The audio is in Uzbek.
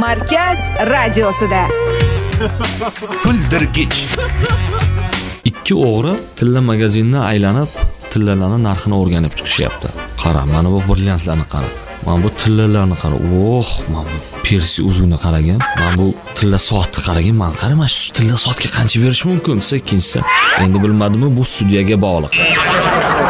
Markaz radiosida. Kuldirgich. Ikki o'g'ri tilla magazinni aylanib, tillalarning narxini o'rganib chiqishyapti. Qara, mana bu brilliantlarni qara. Mana bu tillalarni qara. Mana bu Persi uzuni qaragan. Mana bu tilla soatni qaragan. Men qarama, shu tilla soatga qancha berish mumkin desa, ikkinchisi. Endi bilmadimmi, bu sudyaga bog'liq.